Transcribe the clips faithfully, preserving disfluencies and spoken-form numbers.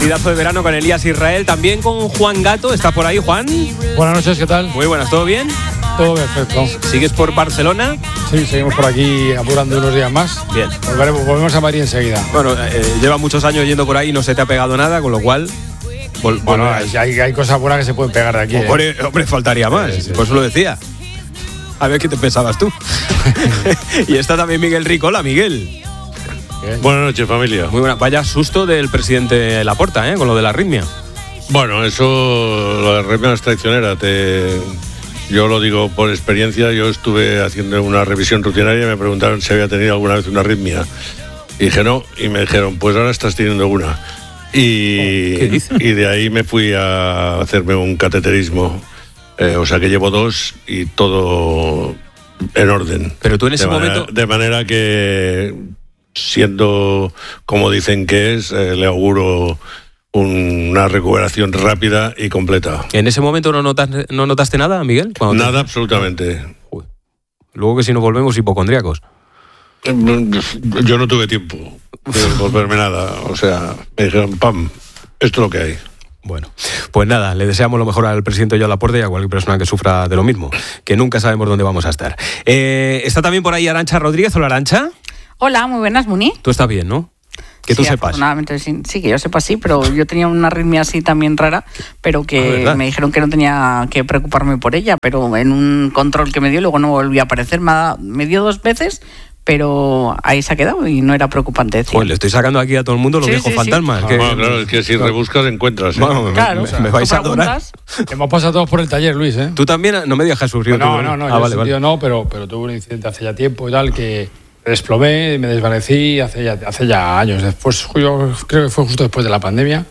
partidazo de verano con Elías Israel, también con Juan Gato. ¿Estás por ahí, Juan? Buenas noches, ¿qué tal? Muy buenas, ¿todo bien? Todo perfecto. ¿Sigues por Barcelona? Sí, seguimos por aquí apurando unos días más. Bien. Volveremos, volvemos a Madrid enseguida. Bueno, eh, lleva muchos años yendo por ahí y no se te ha pegado nada, con lo cual... Vol- Bueno, volverás. hay, hay cosas buenas que se pueden pegar de aquí. Hombre, ¿eh? hombre, faltaría más, Sí, sí. por eso lo decía. A ver qué te pensabas tú. Y está también Miguel Rico. Hola, Miguel. Bien. Buenas noches, familia. Muy buena. Vaya susto del presidente Laporta, ¿eh? Con lo de la arritmia. Bueno, eso, lo de arritmia es traicionera. Te, yo lo digo por experiencia. Yo estuve haciendo una revisión rutinaria y me preguntaron si había tenido alguna vez una arritmia. Y dije no, y me dijeron, pues ahora estás teniendo una. Y, ¿Qué dices? y de ahí me fui a hacerme un cateterismo. Eh, o sea que llevo dos y todo en orden. Pero tú en ese de manera, momento... De manera que, siendo como dicen que es, eh, le auguro un- una recuperación rápida y completa. ¿En ese momento no, notas, no notaste nada, Miguel? Cuando te- Nada, absolutamente. Uy. Luego que si nos volvemos hipocondríacos. Yo no tuve tiempo de volverme nada. O sea, me dijeron, pam, esto es lo que hay. Bueno, pues nada, le deseamos lo mejor al presidente Joan Laporta y a cualquier persona que sufra de lo mismo, que nunca sabemos dónde vamos a estar. Eh, está también por ahí Arantxa Rodríguez. Hola, Arantxa. Hola, muy buenas, Muni. Tú estás bien, ¿no? Que tú sí, sepas. Afortunadamente, sí, sí, que yo sepa sí, pero yo tenía una arritmia así también rara, pero Ah, que ¿verdad? me dijeron que no tenía que preocuparme por ella, pero en un control que me dio luego no volvió a aparecer, me, ha- me dio dos veces, pero ahí se ha quedado y no era preocupante. Decía. Joder, le estoy sacando aquí a todo el mundo los Sí, viejos sí, sí. fantasmas. que- Bueno, claro, es que si rebuscas encuentras. ¿eh? Vamos, me- Claro, me, me vais ¿tú a adorar. preguntas? Hemos pasado todos por el taller, Luis, ¿eh? Tú también, no me digas Jesús Río. No, tú- no, no, Ah, yo en vale, ese vale. sentido no, pero, pero tuve un incidente hace ya tiempo y tal, que me desplomé, me desvanecí hace ya, hace ya años. Después, yo creo que fue justo después de la pandemia.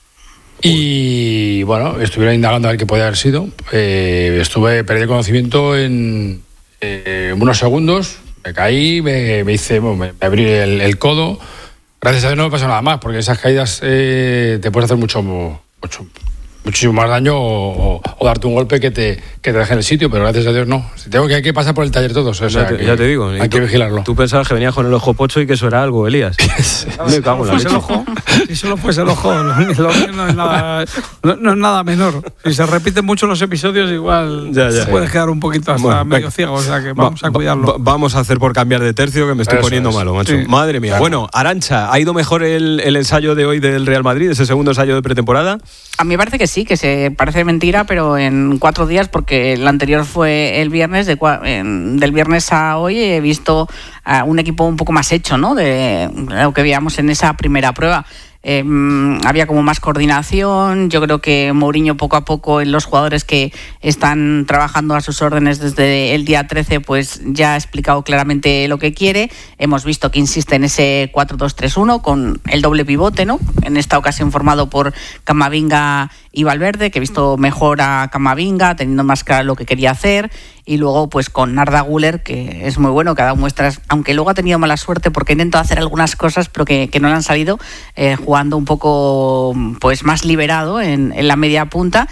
Y bueno, estuvieron indagando a ver qué podía haber sido. Eh, estuve, perdí el conocimiento en eh, unos segundos, me caí, me, me hice, bueno, me, me abrí el, el codo. Gracias a Dios no me pasó nada más, porque esas caídas eh, te puedes hacer mucho, mucho, muchísimo más daño o, o, o darte un golpe que te, que te deje en el sitio, pero gracias a Dios no. Tengo que hay que pasar por el taller todos, o sea, ya, te, que ya te digo. hay y que tú- vigilarlo. Tú pensabas que venías con el ojo pocho y que eso era algo, Elías. Me cago en la Fuese el leche. ojo, si solo fuese el ojo, lo, lo mío no es nada, no, no es nada menor. Si se repiten mucho los episodios, igual Ya, ya. se puede quedar un poquito hasta Bueno, medio venga. ciego, o sea que vamos Va- a cuidarlo. va- vamos a hacer por cambiar de tercio, que me estoy Eso poniendo es. malo, macho. Sí. Madre mía. Claro. Bueno, Arantxa, ¿ha ido mejor el, el ensayo de hoy del Real Madrid, ese segundo ensayo de pretemporada? A mí me parece que sí, que se parece mentira, pero en cuatro días, porque el anterior fue el viernes, de, cua- en- del viernes a hoy he visto a un equipo un poco más hecho, ¿no? De lo que veíamos en esa primera prueba. Eh, había como más coordinación. Yo creo que Mourinho poco a poco en los jugadores que están trabajando a sus órdenes desde el día trece pues ya ha explicado claramente lo que quiere. Hemos visto que insiste en ese cuatro dos tres uno con el doble pivote, ¿no? En esta ocasión formado por Camavinga y Valverde, que he visto mejor a Camavinga, teniendo más claro lo que quería hacer, y luego pues con Arda Güler, que es muy bueno, que ha dado muestras, aunque luego ha tenido mala suerte porque ha intentado hacer algunas cosas pero que, que no le han salido, eh, jugando un poco pues más liberado en, en la media punta,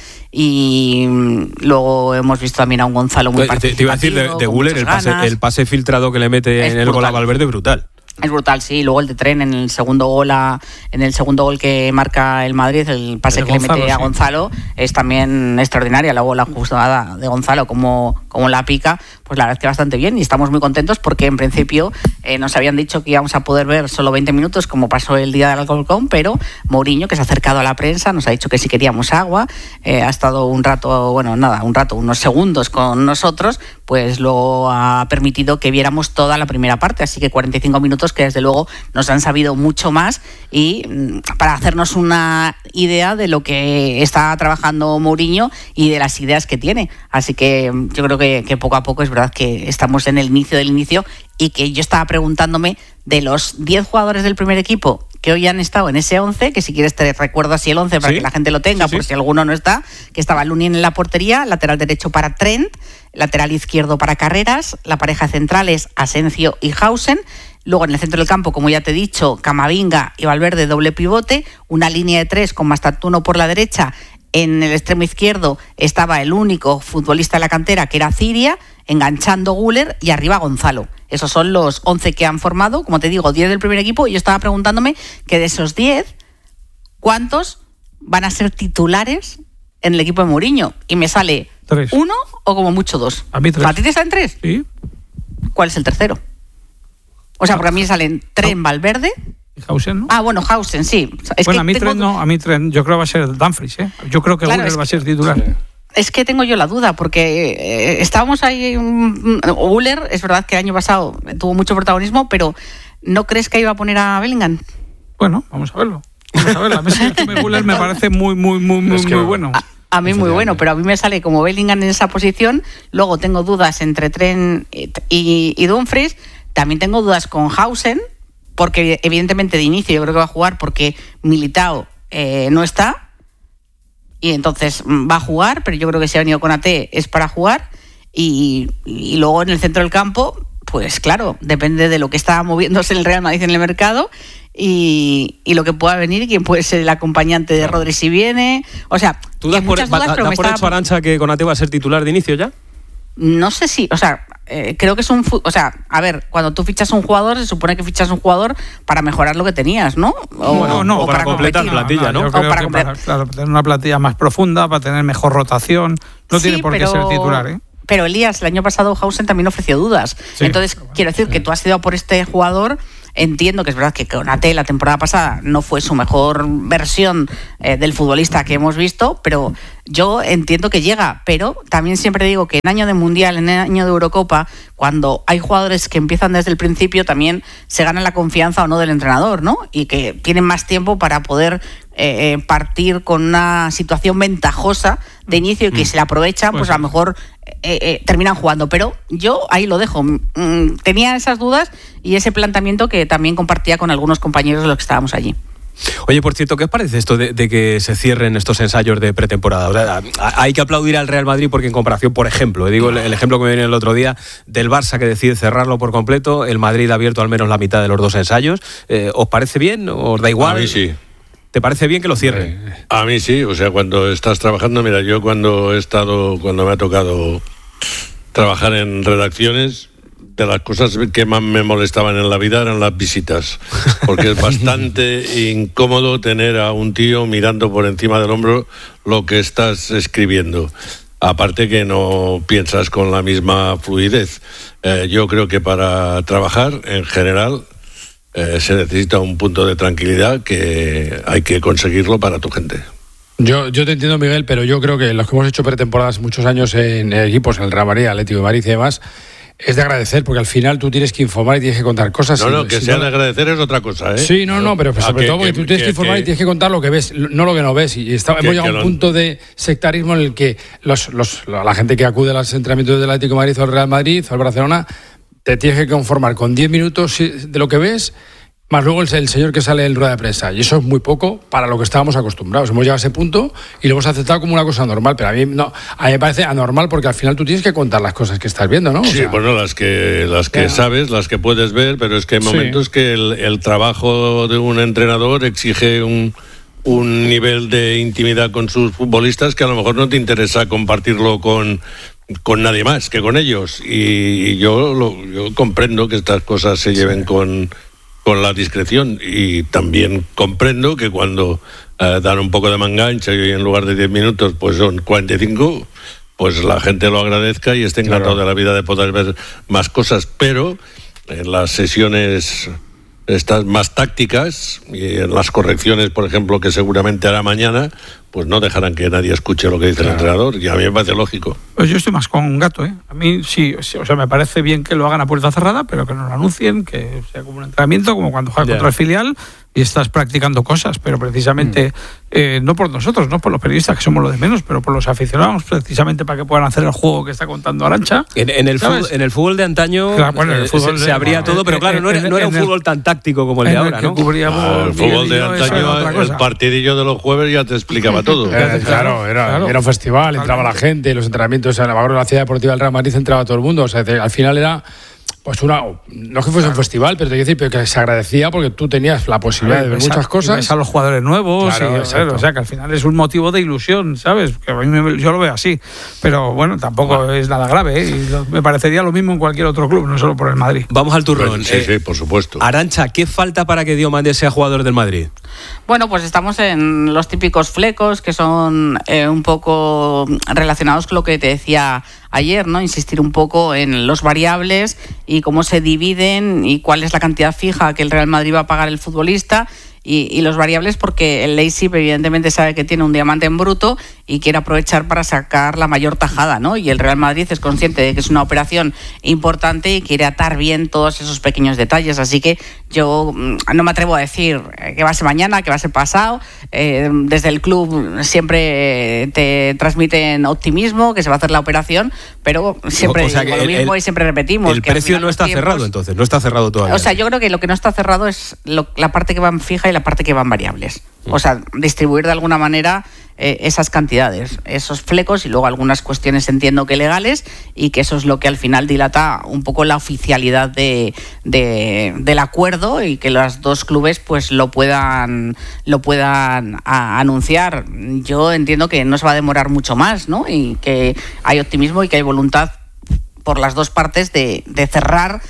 y mm, luego hemos visto también a un Gonzalo muy Te, te- te iba a decir de, participativo, de con Güler, el muchas pase, ganas. el pase filtrado que le mete Es en el gol a brutal. Valverde, brutal. Es brutal, sí. Y luego el de Tren en el segundo gol a, en el segundo gol que marca el Madrid, el pase El que Gonzalo, le mete a sí. Gonzalo es también extraordinaria. Luego la jugada de Gonzalo, como, como la pica, pues la verdad es que bastante bien. Y estamos muy contentos porque en principio eh, nos habían dicho que íbamos a poder ver solo veinte minutos, como pasó el día del Alcorcón, pero Mourinho, que se ha acercado a la prensa, nos ha dicho que si queríamos agua, eh, ha estado un rato, bueno, nada, un rato, unos segundos con nosotros, pues luego ha permitido que viéramos toda la primera parte. Así que cuarenta y cinco minutos que desde luego nos han sabido mucho más, y mm, para hacernos una idea de lo que está trabajando Mourinho y de las ideas que tiene. Así que mm, yo creo que, que poco a poco es verdad que estamos en el inicio del inicio, y que yo estaba preguntándome de los diez jugadores del primer equipo que hoy han estado en ese once, que si quieres te recuerdo así el once para ¿Sí? que la gente lo tenga, Sí, por sí. si alguno no está, que estaba Lunin en la portería, lateral derecho para Trent, lateral izquierdo para Carreras, la pareja central es Asencio y Hausen. Luego en el centro del campo, como ya te he dicho, Camavinga y Valverde doble pivote, una línea de tres con Mastantuono por la derecha. En el extremo izquierdo estaba el único futbolista de la cantera, que era Ciria, enganchando Güler, y arriba Gonzalo. Esos son los once que han formado, como te digo, diez del primer equipo, y yo estaba preguntándome que de esos diez, ¿cuántos van a ser titulares en el equipo de Mourinho. Y me sale tres. uno o como mucho dos. A mí tres. ¿A ti te salen tres? Sí. ¿Cuál es el tercero? O sea, porque a mí salen tres en Valverde. Hausen, ¿no? Ah, bueno, Hausen, sí. Es bueno, que a mí tengo... tres no, a mí tres. Yo creo que va a ser Dumfries, ¿eh? Yo creo que Claro, Guller es va a que- ser titular. Es que tengo yo la duda, porque eh, estábamos ahí. Um, Guller, es verdad que el año pasado tuvo mucho protagonismo, pero ¿no crees que iba a poner a Bellingham? Bueno, vamos a verlo. Vamos a ver, la mesa de Guller me parece muy, muy, muy, muy, Es que- muy bueno. A, a mí muy bueno, pero a mí me sale como Bellingham en esa posición. Luego tengo dudas entre Trent y, y Dumfries. También tengo dudas con Hausen, porque evidentemente de inicio yo creo que va a jugar porque Militao eh, no está. Y entonces va a jugar, pero yo creo que si ha venido con A T es para jugar. Y, y luego en el centro del campo, pues claro, depende de lo que está moviéndose el Real Madrid en el mercado y, y lo que pueda venir y quién puede ser el acompañante de Rodri si viene. O sea, ¿Tú que das por, muchas dudas, da- pero da me por estaba- hecho, Arantxa, que Konate va a ser titular de inicio ya? No sé si, o sea, eh, creo que es un... fu- O sea, a ver, cuando tú fichas un jugador, se supone que fichas un jugador para mejorar lo que tenías, ¿no? O, No, no, o para completar competir. plantilla, ¿no? Yo O creo para que para, completar. claro, para tener una plantilla más profunda, para tener mejor rotación. No Sí, tiene por qué pero- ser titular, ¿eh? Pero Elías, el año pasado Hausen también ofreció dudas. Sí, Entonces, pero bueno, quiero decir que tú has ido a por este jugador. Entiendo que es verdad que Konate la temporada pasada no fue su mejor versión eh, del futbolista que hemos visto, pero yo entiendo que llega. Pero también siempre digo que en año de Mundial, en año de Eurocopa, cuando hay jugadores que empiezan desde el principio, también se gana la confianza o no del entrenador, ¿no? Y que tienen más tiempo para poder eh, partir con una situación ventajosa de inicio y que se la aprovechan, pues a lo mejor eh, eh, terminan jugando. Pero yo ahí lo dejo. Mm, tenía esas dudas y ese planteamiento que también compartía con algunos compañeros de los que estábamos allí. Oye, por cierto, ¿qué os parece esto de, de que se cierren estos ensayos de pretemporada? O sea, a- hay que aplaudir al Real Madrid porque en comparación, por ejemplo, digo el, el ejemplo que me viene el otro día, del Barça que decide cerrarlo por completo, el Madrid ha abierto al menos la mitad de los dos ensayos. Eh, ¿Os parece bien? ¿Os da igual? A mí sí. ¿Te parece bien que lo cierren? A mí sí, o sea, cuando estás trabajando, mira, yo cuando he estado, cuando me ha tocado trabajar en redacciones, de las cosas que más me molestaban en la vida eran las visitas, porque es bastante incómodo tener a un tío mirando por encima del hombro lo que estás escribiendo. Aparte que no piensas con la misma fluidez. Eh, yo creo que para trabajar, en general, eh, se necesita un punto de tranquilidad que hay que conseguirlo para tu gente. Yo, yo te entiendo, Miguel, pero yo creo que los que hemos hecho pretemporadas muchos años en equipos, en el Real Madrid, Atlético de Madrid y demás, es de agradecer, porque al final tú tienes que informar y tienes que contar cosas. No, Si- no, que si sea no- de agradecer es otra cosa, ¿eh? Sí, no, no, pero Ah, sobre que- todo porque que- tú tienes que, que- informar y que- tienes que contar lo que ves, no lo que no ves. Y está, Que- hemos llegado que a un lo- punto de sectarismo en el que los, los, la gente que acude a los entrenamientos del Atlético de Madrid o el Real Madrid o el Barcelona, te tienes que conformar con diez minutos de lo que ves, más luego el, el señor que sale en rueda de prensa. Y eso es muy poco para lo que estábamos acostumbrados. Hemos llegado a ese punto y lo hemos aceptado como una cosa normal. Pero a mí, no, a mí me parece anormal porque al final tú tienes que contar las cosas que estás viendo, ¿no? O Sí, sea, bueno, las que las que Ya. sabes, las que puedes ver, pero es que hay Sí. momentos que el, el trabajo de un entrenador exige un, un nivel de intimidad con sus futbolistas que a lo mejor no te interesa compartirlo con, con nadie más que con ellos. Y, y yo, lo, yo comprendo que estas cosas se lleven con, con la discreción y también comprendo que cuando eh, dan un poco de mangancha y en lugar de diez minutos pues son cuarenta y cinco, pues la gente lo agradezca y esté encantado Claro. de la vida de poder ver más cosas, pero en las sesiones estas más tácticas y en las correcciones, por ejemplo, que seguramente hará mañana, pues no dejarán que nadie escuche lo que dice el entrenador, y a mí me parece lógico. Pues yo estoy más con un gato, ¿eh? A mí sí, sí, o sea, me parece bien que lo hagan a puerta cerrada, pero que no lo anuncien, que sea como un entrenamiento, como cuando juegas Ya. contra el filial y estás practicando cosas, pero precisamente Mm. eh, no por nosotros, no por los periodistas, que somos lo de menos, pero por los aficionados, precisamente para que puedan hacer el juego que está contando Arantxa. En, en el ¿Sabes? fútbol, en el fútbol de antaño Claro, bueno, en el eh, fútbol se, de- se abría bueno, todo, pero en- claro, no era, en- no era en un el- fútbol tan táctico como el de en el ahora, que ¿no? cubríamos Ah, el Miguel fútbol y de yo, eso era antaño, otra el cosa. partidillo de los jueves ya te explicaba todo. Eh, claro, era, claro. era un festival, entraba la gente, los entrenamientos, en la, la ciudad deportiva del Real Madrid entraba todo el mundo. O sea, te- al final era, pues una, no es que fuese un festival, pero te quiero decir, pero que se agradecía porque tú tenías la posibilidad de ver Ves a- muchas y cosas. ves a los jugadores nuevos, Claro, y, exacto. o sea, que al final es un motivo de ilusión, ¿sabes? Que a mí me- yo lo veo así. Pero bueno, tampoco es nada grave, ¿eh? Y lo- me parecería lo mismo en cualquier otro club, no solo por el Madrid. Vamos al turrón. Pues, sí, Eh, sí, por supuesto. Arantxa, ¿qué falta para que Diomande sea jugador del Madrid? Bueno, pues estamos en los típicos flecos que son eh, un poco relacionados con lo que te decía ayer, ¿no? Insistir un poco en los variables y cómo se dividen y cuál es la cantidad fija que el Real Madrid va a pagar el futbolista. Y, y los variables porque el Leipzig evidentemente sabe que tiene un diamante en bruto y quiere aprovechar para sacar la mayor tajada, ¿no? Y el Real Madrid es consciente de que es una operación importante y quiere atar bien todos esos pequeños detalles. Así que yo no me atrevo a decir que va a ser mañana, que va a ser pasado. Eh, desde el club siempre te transmiten optimismo, que se va a hacer la operación, pero siempre o sea, digo el, lo mismo el, y siempre repetimos. El que precio no está tiempos, cerrado, entonces, no está cerrado todavía. O sea, yo creo que lo que no está cerrado es lo, la parte que va en fija y la parte que va en variables. O sea, distribuir de alguna manera eh, esas cantidades, esos flecos y luego algunas cuestiones entiendo que legales y que eso es lo que al final dilata un poco la oficialidad de, de, del acuerdo y que los dos clubes pues lo puedan lo puedan a, anunciar. Yo entiendo que no se va a demorar mucho más, ¿no? Y que hay optimismo y que hay voluntad por las dos partes de, de cerrar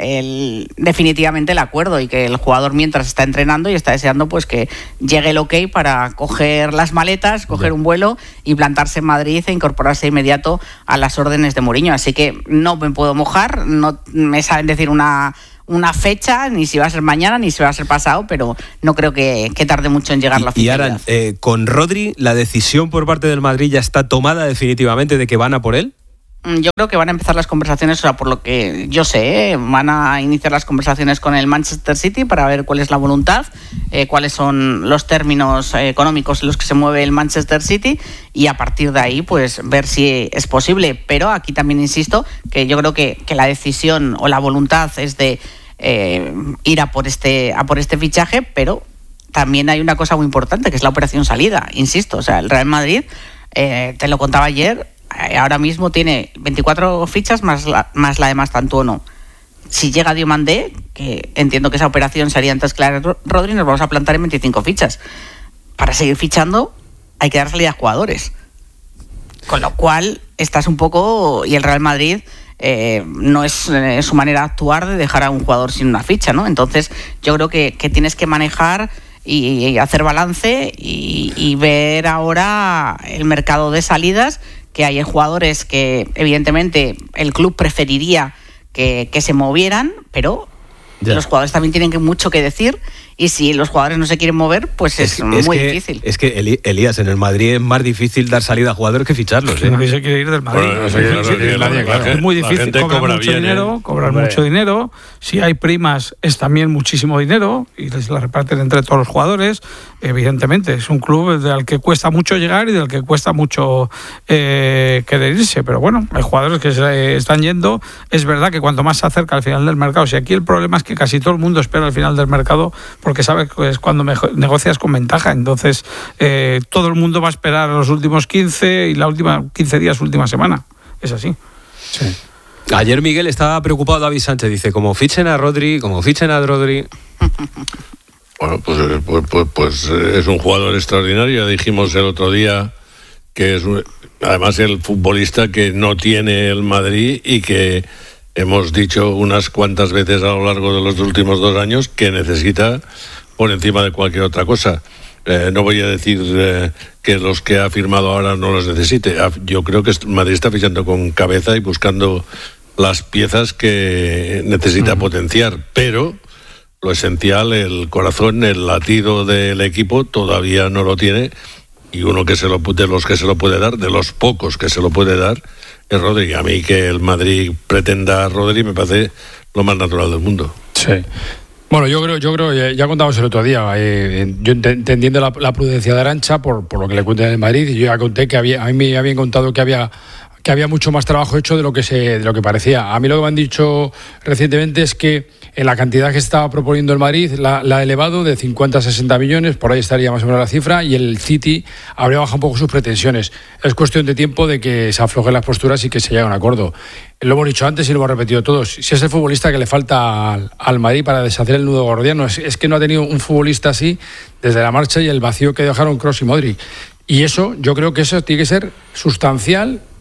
El, definitivamente el acuerdo y que el jugador mientras está entrenando y está deseando pues que llegue el ok para coger las maletas, coger un vuelo y plantarse en Madrid e incorporarse de inmediato a las órdenes de Mourinho. Así que no me puedo mojar, no me saben decir una una fecha, ni si va a ser mañana, ni si va a ser pasado, pero no creo que, que tarde mucho en llegar y, la oficialidad. Y ahora, eh, con Rodri, ¿la decisión por parte del Madrid ya está tomada definitivamente de que van a por él? Yo creo que van a empezar las conversaciones, o sea, por lo que yo sé, ¿eh? van a iniciar las conversaciones con el Manchester City para ver cuál es la voluntad, eh, cuáles son los términos eh, económicos en los que se mueve el Manchester City y a partir de ahí, pues, ver si es posible. Pero aquí también insisto que yo creo que, que la decisión o la voluntad es de eh, ir a por este, a por este fichaje, pero también hay una cosa muy importante, que es la operación salida. Insisto, o sea, el Real Madrid, eh, te lo contaba ayer, ahora mismo tiene veinticuatro fichas más la, más la de Mastantuono. Si llega Diomandé, que entiendo que esa operación sería antes que la de Rodri, nos vamos a plantar en veinticinco fichas. Para seguir fichando hay que dar salida a jugadores. Con lo cual, estás un poco... Y el Real Madrid eh, no es eh, su manera de actuar de dejar a un jugador sin una ficha, ¿no? Entonces, yo creo que, que tienes que manejar y, y hacer balance y, y ver ahora el mercado de salidas, que hay jugadores que evidentemente el club preferiría que, que se movieran, pero ya. Los jugadores también tienen que mucho que decir y si los jugadores no se quieren mover, pues es, es, es muy que, difícil. Es que, Elías, en el Madrid es más difícil dar salida a jugadores que ficharlos. ¿eh? Nadie se quiere ir del Madrid. Bueno, no se quiere ir del Madrid, claro. Es muy difícil, cobrar mucho bien, dinero, ¿eh? cobrar Hombre. mucho dinero. Si hay primas, es también muchísimo dinero y les la reparten entre todos los jugadores. Evidentemente, es un club del que cuesta mucho llegar y del que cuesta mucho eh, querer irse. Pero bueno, hay jugadores que se están yendo. Es verdad que cuanto más se acerca al final del mercado, si aquí el problema es que casi todo el mundo espera al final del mercado porque sabe que es cuando negocias con ventaja. Entonces, eh, todo el mundo va a esperar los últimos quince y la última quince días, última semana. Es así. Sí. Ayer Miguel estaba preocupado, David Sánchez, dice, como fichen a Rodri, como fichen a Rodri... Bueno, pues, pues, pues, pues es un jugador extraordinario. Ya dijimos el otro día que es un, además el futbolista que no tiene el Madrid y que hemos dicho unas cuantas veces a lo largo de los últimos dos años que necesita por encima de cualquier otra cosa. Eh, no voy a decir eh, que los que ha firmado ahora no los necesite. Yo creo que Madrid está fichando con cabeza y buscando las piezas que necesita mm. potenciar, pero lo esencial, el corazón, el latido del equipo todavía no lo tiene y uno que se lo de los que se lo puede dar, de los pocos que se lo puede dar, es Rodri. A mí que el Madrid pretenda a Rodri me parece lo más natural del mundo. Sí. Bueno, yo creo, yo creo, ya contamos el otro día, eh, yo entendiendo la, la prudencia de Arantxa por, por lo que le cuentan en Madrid, yo ya conté que había, a mí me habían contado que había que había mucho más trabajo hecho de lo que se de lo que parecía. A mí lo que me han dicho recientemente es que en la cantidad que estaba proponiendo el Madrid la, la ha elevado de cincuenta a sesenta millones, por ahí estaría más o menos la cifra, y el City habría bajado un poco sus pretensiones. Es cuestión de tiempo de que se aflojen las posturas y que se llegue a un acuerdo. Lo hemos dicho antes y lo hemos repetido todos. Si es el futbolista que le falta al, al Madrid para deshacer el nudo gordiano, es, es que no ha tenido un futbolista así desde la marcha y el vacío que dejaron Kroos y Modric. Y eso, yo creo que eso tiene que ser sustancial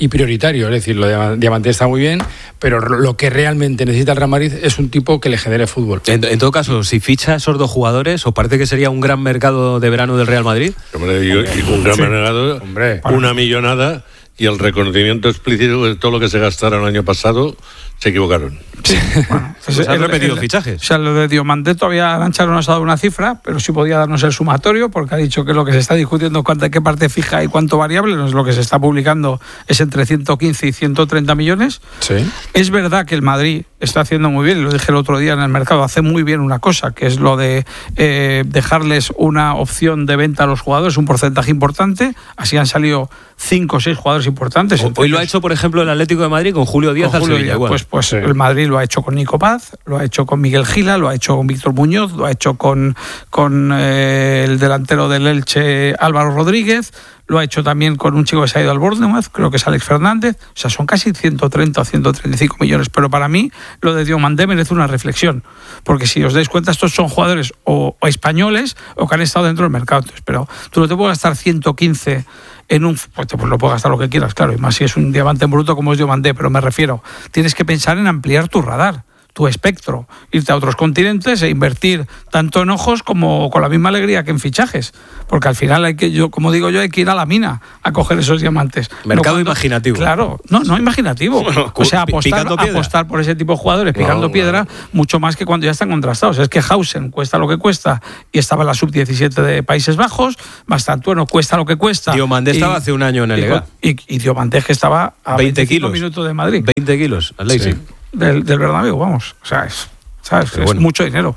y prioritario. Es decir, lo de Diamanté está muy bien, pero lo que realmente necesita el Real Madrid es un tipo que le genere fútbol. En, en todo caso, si ficha esos dos jugadores, ¿os parece que sería un gran mercado de verano del Real Madrid? Hombre, y, y un gran sí. mercado, Hombre, una millonada y el reconocimiento explícito de todo lo que se gastaron el año pasado, se equivocaron. Sí. Bueno, pues pues han repetido el, fichajes. O sea, lo de Diomandé todavía Arancha no nos ha dado una cifra, pero sí podía darnos el sumatorio, porque ha dicho que lo que se está discutiendo cuánta qué parte fija y cuánto variable, no es lo que se está publicando, es entre ciento quince y ciento treinta millones. Sí. Es verdad que el Madrid está haciendo muy bien, lo dije el otro día en el mercado, hace muy bien una cosa, que es lo de eh, dejarles una opción de venta a los jugadores, un porcentaje importante. Así han salido cinco o seis jugadores importantes. Hoy entonces, lo ha hecho, por ejemplo, el Atlético de Madrid con Julio Díaz. Con Julio al Sevilla, Díaz. Pues, pues sí. El Madrid lo ha hecho con Nico Paz, lo ha hecho con Miguel Gila, lo ha hecho con Víctor Muñoz, lo ha hecho con, con eh, el delantero del Elche, Álvaro Rodríguez, lo ha hecho también con un chico que se ha ido al Bournemouth, creo que es Alex Fernández. O sea, son casi ciento treinta o ciento treinta y cinco millones, pero para mí lo de Diomandé merece una reflexión, porque si os dais cuenta, estos son jugadores o, o españoles o que han estado dentro del mercado. Entonces, pero tú no te puedes gastar ciento quince en un... Pues, pues lo puedes gastar lo que quieras, claro, y más si es un diamante en bruto como es Diomandé, pero me refiero, tienes que pensar en ampliar tu radar, tu espectro, irte a otros continentes e invertir tanto en ojos como con la misma alegría que en fichajes, porque al final hay que, yo como digo yo, hay que ir a la mina a coger esos diamantes. Mercado no cuando, imaginativo. Claro, no, no imaginativo. Bueno, o sea, apostar, apostar por ese tipo de jugadores, picando no, piedra, bueno. mucho más que cuando ya están contrastados. Es que Hausen cuesta lo que cuesta y estaba en la sub diecisiete de Países Bajos, Bastantuono cuesta lo que cuesta. Diomandé estaba hace un año en el Lega. Y, y, y Diomandé que estaba a veinte kilos minutos de Madrid. veinte kilos, al Leipzig. Sí. Del, del Bernabéu, vamos. O sea, es, ¿sabes? es bueno. mucho dinero.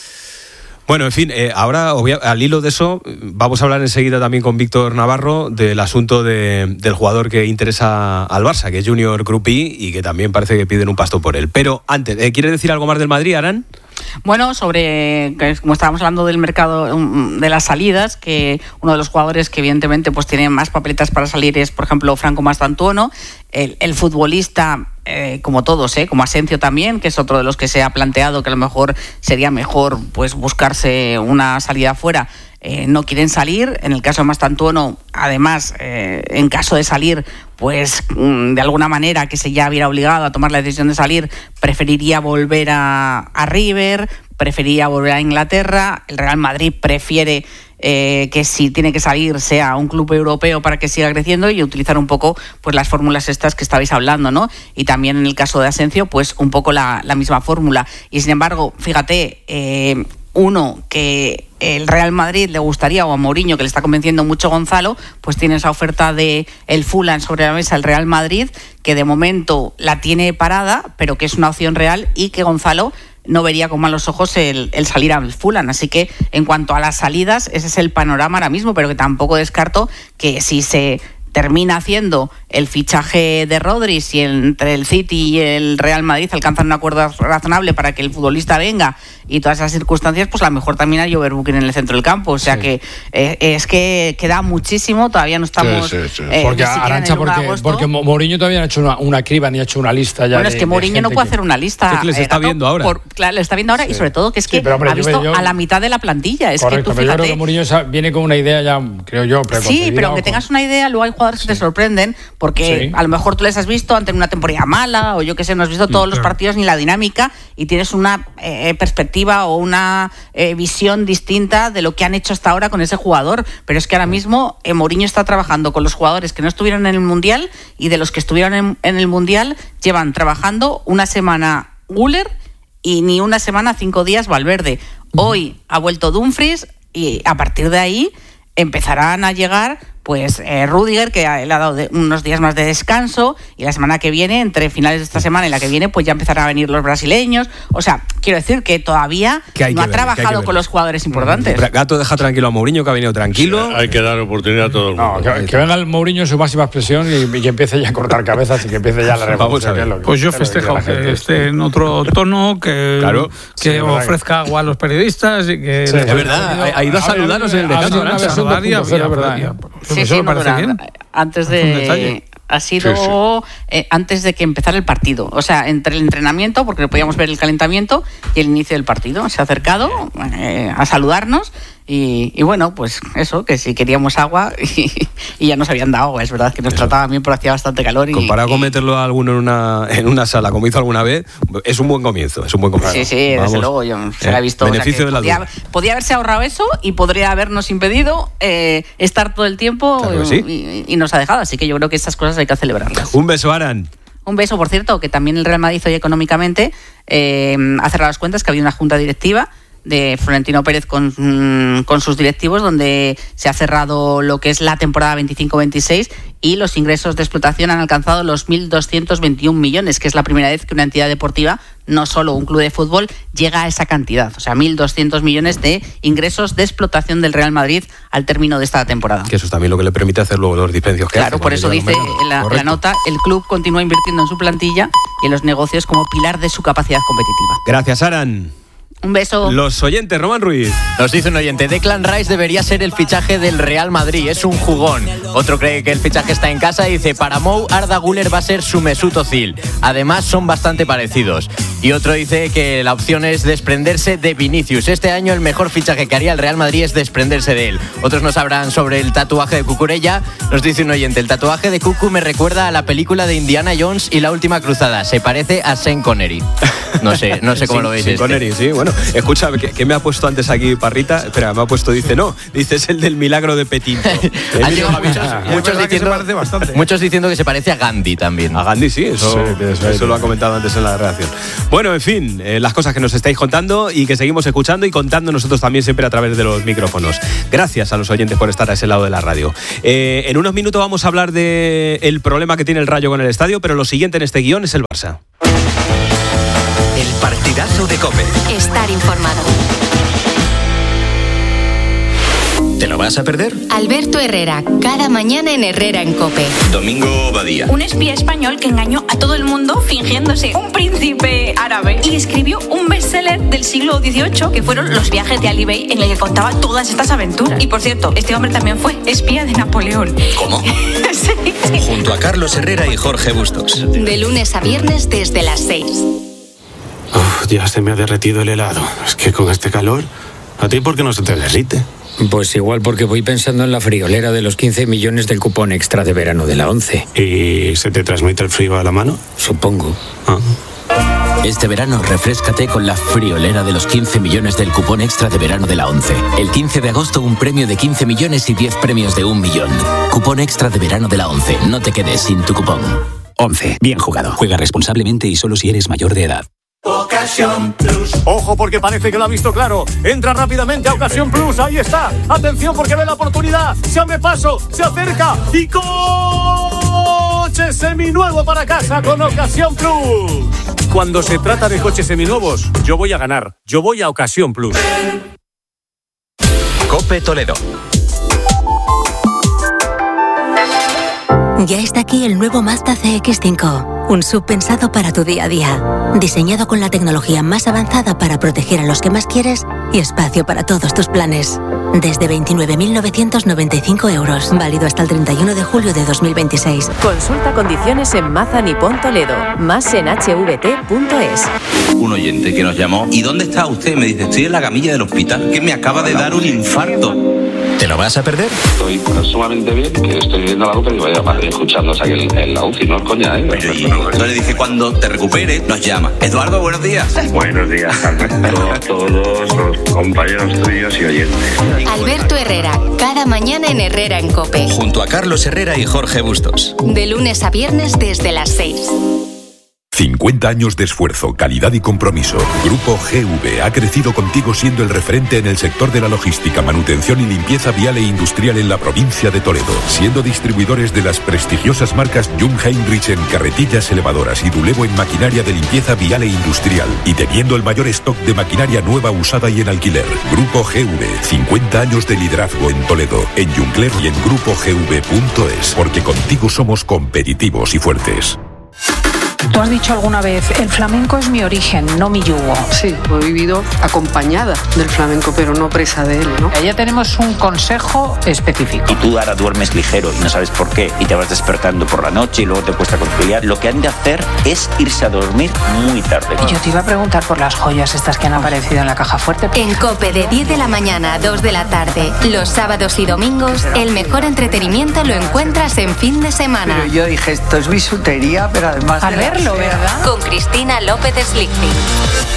Bueno, en fin, eh, ahora al hilo de eso vamos a hablar enseguida también con Víctor Navarro del asunto de, del jugador que interesa al Barça, que es Junior Grupí, y que también parece que piden un pasto por él. Pero antes, ¿eh, ¿quiere decir algo más del Madrid, Aran? Bueno, sobre, como estábamos hablando del mercado de las salidas, que uno de los jugadores que evidentemente pues tiene más papeletas para salir es, por ejemplo, Franco Mastantuono, el, el futbolista, eh, como todos, eh, como Asensio también, que es otro de los que se ha planteado que a lo mejor sería mejor pues buscarse una salida afuera. Eh, no quieren salir. En el caso de Mastantuono, además, eh, en caso de salir, pues de alguna manera que se ya hubiera obligado a tomar la decisión de salir, preferiría volver a, a River, preferiría volver a Inglaterra. El Real Madrid prefiere eh, que si tiene que salir sea un club europeo para que siga creciendo, y utilizar un poco pues las fórmulas estas que estabais hablando, ¿no? Y también en el caso de Asensio, pues un poco la, la misma fórmula. Y sin embargo, fíjate, eh, uno que el Real Madrid le gustaría, o a Mourinho, que le está convenciendo mucho Gonzalo, pues tiene esa oferta de el Fulham sobre la mesa, el Real Madrid, que de momento la tiene parada, pero que es una opción real, y que Gonzalo no vería con malos ojos el, el salir al Fulham. Así que en cuanto a las salidas, ese es el panorama ahora mismo, pero que tampoco descarto que si se termina haciendo el fichaje de Rodri, si entre el City y el Real Madrid alcanzan un acuerdo razonable para que el futbolista venga y todas esas circunstancias, pues a lo mejor también hay overbooking en el centro del campo. O sea sí. que eh, es que queda muchísimo, todavía no estamos... Sí, sí, sí. Eh, porque Arancha, porque, porque Mourinho todavía no ha hecho una, una criba ni ha hecho una lista ya. Bueno, de, es que Mourinho no puede que... hacer una lista. Es que les está eh, viendo ahora. Por, claro, le está viendo ahora sí. y sobre todo que es que sí, hombre, ha visto yo, a la mitad de la plantilla. Es correcto, que tú, pero fíjate, yo creo que Mourinho viene con una idea ya, creo yo, preconcebida. Sí, pero aunque tengas una idea, luego hay jugadores que te sorprenden, porque sí. a lo mejor tú les has visto ante una temporada mala, o yo qué sé, no has visto todos sí, los partidos ni la dinámica, y tienes una eh, perspectiva o una eh, visión distinta de lo que han hecho hasta ahora con ese jugador. Pero es que ahora mismo eh, Mourinho está trabajando con los jugadores que no estuvieron en el Mundial, y de los que estuvieron en, en el Mundial llevan trabajando una semana Güler y ni una semana, cinco días Valverde. Hoy ha vuelto Dumfries, y a partir de ahí empezarán a llegar pues eh, Rüdiger, que le ha dado de, unos días más de descanso, y la semana que viene, entre finales de esta semana y la que viene, pues ya empezarán a venir los brasileños. O sea, quiero decir que todavía que no ha ver, trabajado con los jugadores importantes. Gato deja tranquilo a Mourinho, que ha venido tranquilo. Sí, hay que dar oportunidad a todo el mundo. No, que, que venga el Mourinho en su máxima expresión y, y que empiece ya a cortar cabezas y que empiece ya la revolución. Que, pues yo festejo que, que esté en otro tono, que, claro, que sí, ofrezca agua a los periodistas y que... Sí, es verdad, ha ido a saludarnos en el descanso. Sí, sí, me parece bien. Antes de... Ha sido sí, sí. Eh, antes de que empezara el partido. O sea, entre el entrenamiento, porque podíamos ver el calentamiento, y el inicio del partido. Se ha acercado eh, a saludarnos, Y, y bueno, pues eso, que si queríamos agua y, y ya nos habían dado agua. Es verdad que nos eso. trataban bien, pero hacía bastante calor. Y, comparado con meterlo a alguno en una, en una sala, como hizo alguna vez, es un buen comienzo. Es un buen comienzo. Sí, sí, Vamos. desde luego. Yo se la he visto. Beneficio o sea, de la podía, podía haberse ahorrado eso y podría habernos impedido eh, estar todo el tiempo claro sí. y, y nos ha dejado. Así que yo creo que estas cosas hay que celebrarlas. Un beso, Aran. Un beso, por cierto, que también el Real Madrid hoy económicamente eh, ha cerrado las cuentas, que había una junta directiva de Florentino Pérez con, con sus directivos, donde se ha cerrado lo que es la temporada veinticinco veintiséis y los ingresos de explotación han alcanzado los mil doscientos veintiún millones, que es la primera vez que una entidad deportiva, no solo un club de fútbol, llega a esa cantidad. O sea, mil doscientos millones de ingresos de explotación del Real Madrid al término de esta temporada. Que eso es también lo que le permite hacer luego los dispendios que Claro, hace, por eso dice la, la nota, el club continúa invirtiendo en su plantilla y en los negocios como pilar de su capacidad competitiva. Gracias, Aran. Un beso. Los oyentes, Román Ruiz. Nos dice un oyente, Declan Rice debería ser el fichaje del Real Madrid, es un jugón. Otro cree que el fichaje está en casa y dice, para Mou, Arda Güler va a ser su Mesut Özil. Además, son bastante parecidos. Y otro dice que la opción es desprenderse de Vinicius. Este año el mejor fichaje que haría el Real Madrid es desprenderse de él. Otros nos hablan sobre el tatuaje de Cucurella. Nos dice un oyente, el tatuaje de Cucu me recuerda a la película de Indiana Jones y la última cruzada. Se parece a Sean Connery. No sé, no sé cómo sí, lo veis. Sean este. Connery, sí, bueno. Escucha, ¿qué, ¿qué me ha puesto antes aquí Parrita? Espera, me ha puesto, dice, no, dice, es el del milagro de Petinto. Han llegado muchos, muchos, diciendo, muchos diciendo que se parece a Gandhi también. A Gandhi, sí, eso, sí, eso, eso lo ha comentado antes en la redacción. Bueno, en fin, eh, las cosas que nos estáis contando y que seguimos escuchando y contando nosotros también siempre a través de los micrófonos. Gracias a los oyentes por estar a ese lado de la radio. Eh, en unos minutos vamos a hablar del problema que tiene el Rayo con el estadio, pero lo siguiente en este guión es el Barça. El partidazo de COPE. Estar informado. ¿Te lo vas a perder? Alberto Herrera, cada mañana en Herrera en COPE. Domingo Badía. Un espía español que engañó a todo el mundo fingiéndose un príncipe árabe y escribió un bestseller del siglo dieciocho que fueron Los viajes de Ali Bey, en el que contaba todas estas aventuras. Y por cierto, este hombre también fue espía de Napoleón. ¿Cómo? Sí, sí. Junto a Carlos Herrera y Jorge Bustos. De lunes a viernes desde las seis. Uf, ya se me ha derretido el helado. Es que con este calor, ¿a ti por qué no se te derrite? Pues igual porque voy pensando en la friolera de los quince millones del cupón extra de verano de la ONCE. ¿Y se te transmite el frío a la mano? Supongo. Ah. Este verano refréscate con la friolera de los quince millones del cupón extra de verano de la ONCE. El quince de agosto un premio de quince millones y diez premios de un millón. Cupón extra de verano de la ONCE. No te quedes sin tu cupón. ONCE. Bien jugado. Juega responsablemente y solo si eres mayor de edad. Ocasión Plus. Ojo porque parece que lo ha visto claro. Entra rápidamente a Ocasión Plus. Ahí está. Atención porque ve la oportunidad. Se abre paso. Se acerca. Y coche seminuevo para casa con Ocasión Plus. Cuando se trata de coches seminuevos, yo voy a ganar. Yo voy a Ocasión Plus. COPE Toledo. Ya está aquí el nuevo Mazda C X cinco, un sub pensado para tu día a día, diseñado con la tecnología más avanzada para proteger a los que más quieres y espacio para todos tus planes. Desde veintinueve mil novecientos noventa y cinco euros, válido hasta el treinta y uno de julio de dos mil veintiséis. Consulta condiciones en Mazda Nippon Toledo, más en h v t punto es. Un oyente que nos llamó, ¿y dónde está usted? Me dice, estoy en la camilla del hospital, que me acaba de dar un infarto. ¿Te lo vas a perder? Estoy sumamente bien, que estoy viendo la boca y vaya madre, escuchándose aquí en, en la U C I, no es coña, ¿eh? Pero, y, yo le dije, cuando te recuperes, nos llama. Eduardo, buenos días. Buenos días, Alberto, a todos los compañeros tuyos y oyentes. Alberto Herrera, cada mañana en Herrera en COPE. Junto a Carlos Herrera y Jorge Bustos. De lunes a viernes desde las seis. cincuenta años de esfuerzo, calidad y compromiso. Grupo G V ha crecido contigo siendo el referente en el sector de la logística, manutención y limpieza vial e industrial en la provincia de Toledo, siendo distribuidores de las prestigiosas marcas Jung Heinrich en carretillas elevadoras y Dulevo en maquinaria de limpieza vial e industrial, y teniendo el mayor stock de maquinaria nueva, usada y en alquiler. Grupo G V, cincuenta años de liderazgo en Toledo, en Jungler y en grupo g v punto es, porque contigo somos competitivos y fuertes. Tú has dicho alguna vez, el flamenco es mi origen, no mi yugo. Sí, he vivido acompañada del flamenco, pero no presa de él, ¿no? Ya tenemos un consejo específico. Y tú ahora duermes ligero y no sabes por qué, y te vas despertando por la noche y luego te cuesta conciliar. Lo que han de hacer es irse a dormir muy tarde. Y yo te iba a preguntar por las joyas estas que han aparecido en la caja fuerte. En COPE de diez de la mañana a dos de la tarde, los sábados y domingos, el mejor entretenimiento lo encuentras en fin de semana. Pero yo dije, esto es bisutería, pero además... A verlo, ¿verdad? Con Cristina López Slichting.